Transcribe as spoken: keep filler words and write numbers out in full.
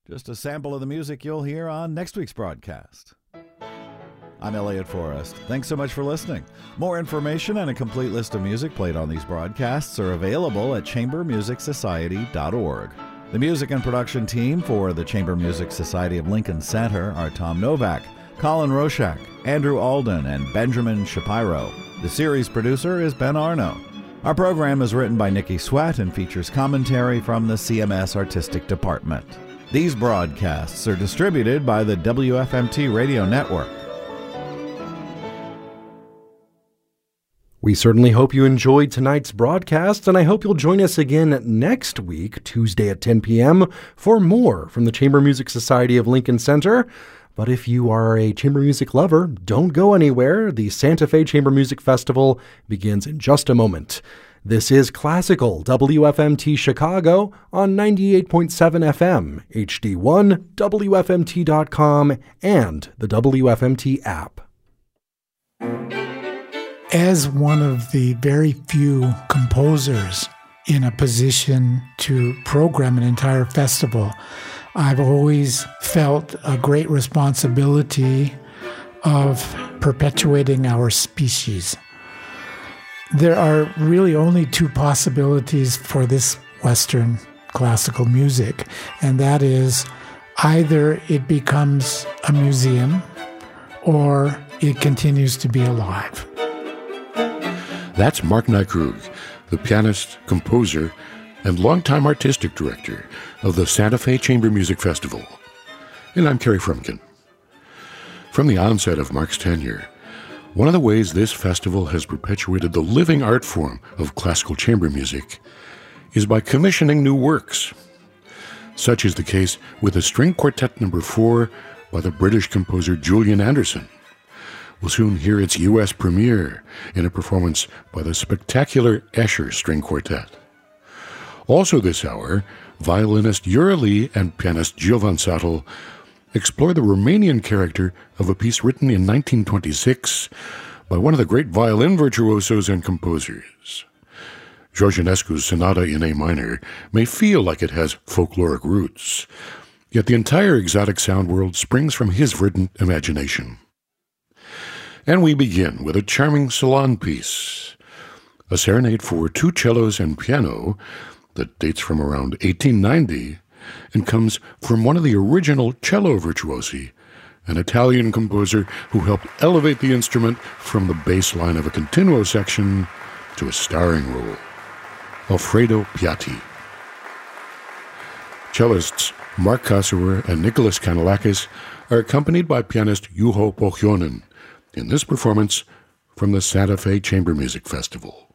Just a sample of the music you'll hear on next week's broadcast. I'm Elliot Forrest. Thanks so much for listening. More information and a complete list of music played on these broadcasts are available at chamber music society dot org. The music and production team for the Chamber Music Society of Lincoln Center are Tom Novak, Colin Roshak, Andrew Alden, and Benjamin Shapiro. The series producer is Ben Arno. Our program is written by Nikki Sweat and features commentary from the C M S Artistic Department. These broadcasts are distributed by the W F M T Radio Network. We certainly hope you enjoyed tonight's broadcast, and I hope you'll join us again next week, Tuesday at ten p.m., for more from the Chamber Music Society of Lincoln Center. But if you are a chamber music lover, don't go anywhere. The Santa Fe Chamber Music Festival begins in just a moment. This is Classical W F M T Chicago on ninety-eight point seven F M, H D one, W F M T dot com, and the W F M T app. As one of the very few composers in a position to program an entire festival, I've always felt a great responsibility of perpetuating our species. There are really only two possibilities for this Western classical music, and that is either it becomes a museum or it continues to be alive. That's Mark Nykrug, the pianist, composer, and longtime artistic director of the Santa Fe Chamber Music Festival. And I'm Kerry Frumkin. From the onset of Mark's tenure, one of the ways this festival has perpetuated the living art form of classical chamber music is by commissioning new works. Such is the case with the String Quartet Number four by the British composer Julian Anderson. We'll soon hear its U S premiere in a performance by the spectacular Escher String Quartet. Also this hour, violinist Yura Lee and pianist Giovan Sattel explore the Romanian character of a piece written in nineteen twenty-six by one of the great violin virtuosos and composers. Georgianescu's Sonata in A minor may feel like it has folkloric roots, yet the entire exotic sound world springs from his verdant imagination. And we begin with a charming salon piece, a serenade for two cellos and piano that dates from around eighteen ninety and comes from one of the original cello virtuosi, an Italian composer who helped elevate the instrument from the bass line of a continuo section to a starring role, Alfredo Piatti. Cellists Mark Kossower and Nicholas Kanellakis are accompanied by pianist Juho Pohjonen in this performance from the Santa Fe Chamber Music Festival.